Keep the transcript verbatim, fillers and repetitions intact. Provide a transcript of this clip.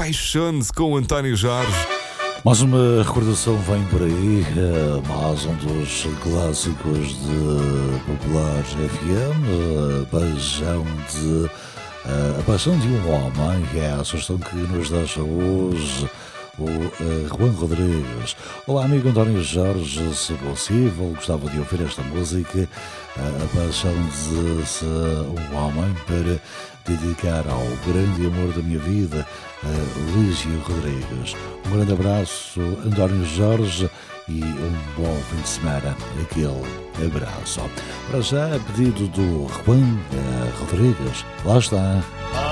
Apaixone-se com António Jorge. Mais uma recordação vem por aí, mais um dos clássicos de Popular F M, a paixão de, a paixão de um homem, que é a sugestão que nos deixa hoje o uh, Juan Rodrigues. Olá, amigo António Jorge, se possível, gostava de ouvir esta música, uh, a paixão de se, um homem, para dedicar ao grande amor da minha vida, uh, Lígio Rodrigues. Um grande abraço, António Jorge, e um bom fim de semana. Aquele abraço. Para já, a pedido do Juan uh, Rodrigues, lá está.